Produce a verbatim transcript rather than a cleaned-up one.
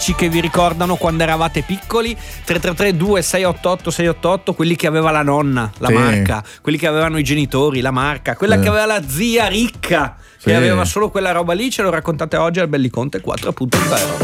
che vi ricordano quando eravate piccoli. Tre tre tre due sei otto otto sei otto otto, quelli che aveva la nonna, la Sì. marca, quelli che avevano i genitori, la marca, quella Sì. che aveva la zia ricca, che Sì. aveva solo quella roba lì. Ce lo raccontate oggi al Belliconte quattro punto zero.